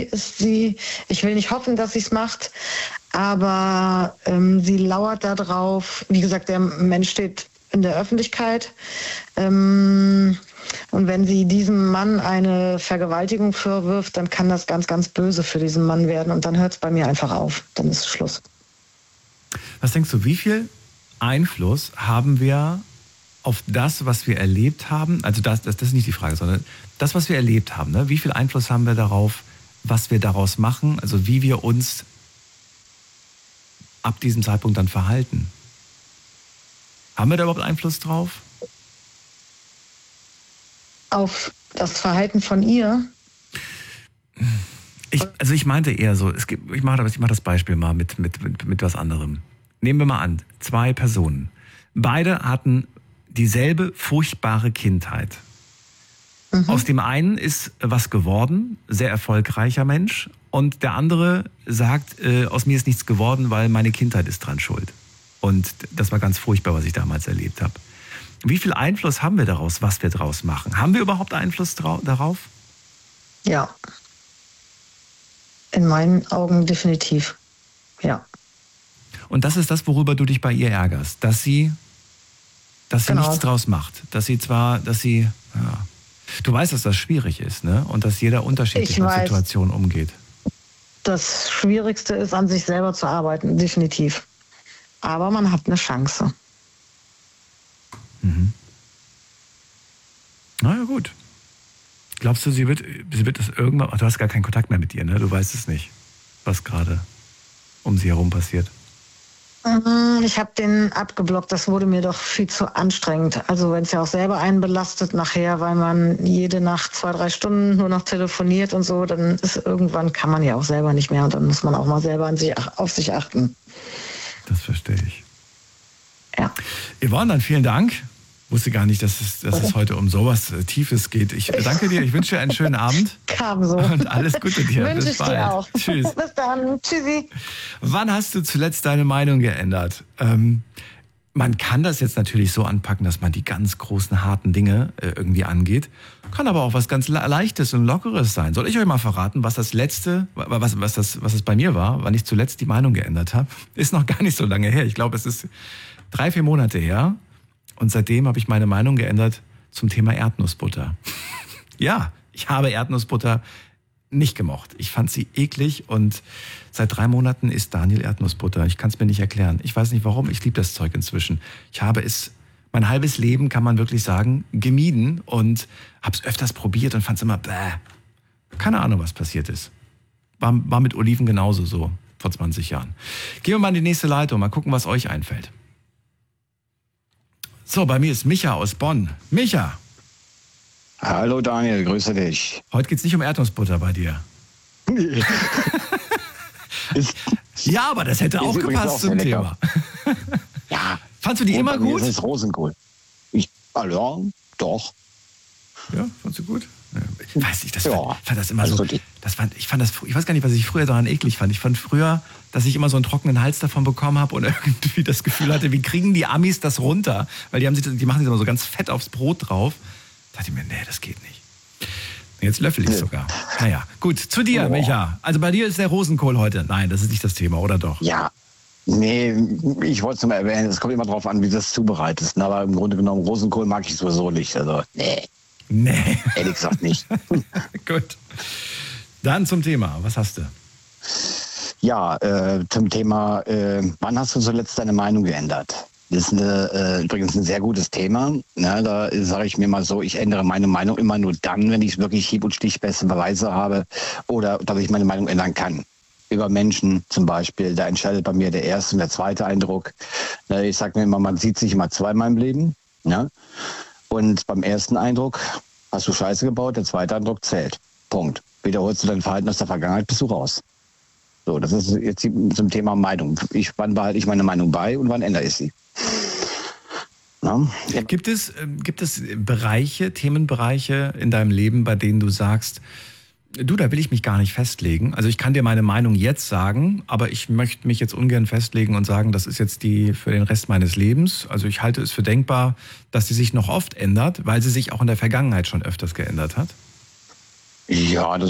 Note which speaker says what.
Speaker 1: ist sie, ich will nicht hoffen, dass sie es macht, aber sie lauert da drauf. Wie gesagt, der Mensch steht in der Öffentlichkeit. Und wenn sie diesem Mann eine Vergewaltigung vorwirft, dann kann das ganz, ganz böse für diesen Mann werden. Und dann hört es bei mir einfach auf. Dann ist Schluss.
Speaker 2: Was denkst du, wie viel Einfluss haben wir auf das, was wir erlebt haben? Also das ist nicht die Frage, sondern das, was wir erlebt haben. Ne? Wie viel Einfluss haben wir darauf, was wir daraus machen? Also wie wir uns ab diesem Zeitpunkt dann verhalten? Haben wir da überhaupt Einfluss drauf?
Speaker 1: Auf das Verhalten von ihr?
Speaker 2: Ich meinte eher so, ich mache das Beispiel mal mit was anderem. Nehmen wir mal an, 2 Personen. Beide hatten dieselbe furchtbare Kindheit. Aus dem einen ist was geworden, sehr erfolgreicher Mensch, und der andere sagt, aus mir ist nichts geworden, weil meine Kindheit ist dran schuld. Und das war ganz furchtbar, was ich damals erlebt habe. Wie viel Einfluss haben wir daraus, was wir daraus machen? Haben wir überhaupt Einfluss darauf?
Speaker 1: Ja. In meinen Augen definitiv. Ja.
Speaker 2: Und das ist das, worüber du dich bei ihr ärgerst, dass sie nichts draus macht. Ja. Du weißt, dass das schwierig ist, ne? Und dass jeder unterschiedlich mit Situationen umgeht.
Speaker 1: Das Schwierigste ist, an sich selber zu arbeiten, definitiv. Aber man hat eine Chance.
Speaker 2: Na ja, gut. Glaubst du, sie wird das irgendwann... Ach, du hast gar keinen Kontakt mehr mit ihr, ne? Du weißt es nicht, was gerade um sie herum passiert.
Speaker 1: Ich habe den abgeblockt. Das wurde mir doch viel zu anstrengend. Also wenn es ja auch selber einen belastet nachher, weil man jede Nacht 2-3 Stunden nur noch telefoniert und so, dann ist irgendwann kann man ja auch selber nicht mehr und dann muss man auch mal selber auf sich achten.
Speaker 2: Das verstehe ich.
Speaker 1: Ja.
Speaker 2: Yvonne, dann vielen Dank. Wusste gar nicht, dass es heute um sowas Tiefes geht. Ich danke dir, ich wünsche dir einen schönen Abend.
Speaker 1: Kam so.
Speaker 2: Und alles Gute dir.
Speaker 1: Wünsche
Speaker 2: Bis
Speaker 1: ich
Speaker 2: bald.
Speaker 1: dir auch.
Speaker 2: Tschüss.
Speaker 1: Bis dann. Tschüssi.
Speaker 2: Wann hast du zuletzt deine Meinung geändert? Man kann das jetzt natürlich so anpacken, dass man die ganz großen, harten Dinge irgendwie angeht. Kann aber auch was ganz Leichtes und Lockeres sein. Soll ich euch mal verraten, was das bei mir war, wann ich zuletzt die Meinung geändert habe? Ist noch gar nicht so lange her. Ich glaube, es ist 3-4 Monate her. Und seitdem habe ich meine Meinung geändert zum Thema Erdnussbutter. Ja, ich habe Erdnussbutter nicht gemocht. Ich fand sie eklig und seit 3 Monaten isst Daniel Erdnussbutter. Ich kann es mir nicht erklären. Ich weiß nicht warum, ich liebe das Zeug inzwischen. Ich habe es mein halbes Leben, kann man wirklich sagen, gemieden und habe es öfters probiert und fand es immer bäh. Keine Ahnung, was passiert ist. War mit Oliven genauso so vor 20 Jahren. Gehen wir mal in die nächste Leitung, mal gucken, was euch einfällt. So, bei mir ist Micha aus Bonn. Micha.
Speaker 3: Hallo Daniel, grüße dich.
Speaker 2: Heute geht es nicht um Erdnussbutter bei dir. Ja, aber das hätte auch gepasst zum Thema.
Speaker 3: Ja.
Speaker 2: Fandst du die immer gut?
Speaker 3: Das ist Rosenkohl. Doch.
Speaker 2: Ja, fandst du gut? Ich weiß nicht, fand das immer
Speaker 3: also
Speaker 2: so. Ich weiß gar nicht, was ich früher daran eklig fand. Ich fand früher, dass ich immer so einen trockenen Hals davon bekommen habe und irgendwie das Gefühl hatte, wie kriegen die Amis das runter? Weil die machen sich immer so ganz fett aufs Brot drauf. Da dachte ich mir, nee, das geht nicht. Jetzt löffel ich sogar. Naja, gut, zu dir, Micha. Also bei dir ist der Rosenkohl heute. Nein, das ist nicht das Thema, oder doch?
Speaker 3: Ja, nee, ich wollte es nur mal erwähnen, es kommt immer drauf an, wie du das zubereitest. Aber im Grunde genommen, Rosenkohl mag ich sowieso nicht. Also, nee. Ehrlich gesagt nicht.
Speaker 2: Gut. Dann zum Thema. Was hast du?
Speaker 3: Ja, zum Thema, wann hast du zuletzt deine Meinung geändert? Das ist übrigens ein sehr gutes Thema. Ja, da sage ich mir mal so, ich ändere meine Meinung immer nur dann, wenn ich wirklich hieb- und stichfeste Beweise habe oder dass ich meine Meinung ändern kann. Über Menschen zum Beispiel, da entscheidet bei mir der erste und der zweite Eindruck. Ich sage mir immer, man sieht sich immer zweimal im Leben. Ja? Und beim ersten Eindruck hast du Scheiße gebaut, der zweite Eindruck zählt. Punkt. Wiederholst du dein Verhalten aus der Vergangenheit, bist du raus. So, das ist jetzt zum Thema Meinung. Wann behalte ich meine Meinung bei und wann ändere ich sie? Ja.
Speaker 2: Gibt es Bereiche, Themenbereiche in deinem Leben, bei denen du sagst, da will ich mich gar nicht festlegen. Also ich kann dir meine Meinung jetzt sagen, aber ich möchte mich jetzt ungern festlegen und sagen, das ist jetzt die für den Rest meines Lebens. Also ich halte es für denkbar, dass sie sich noch oft ändert, weil sie sich auch in der Vergangenheit schon öfters geändert hat.
Speaker 3: Ja, das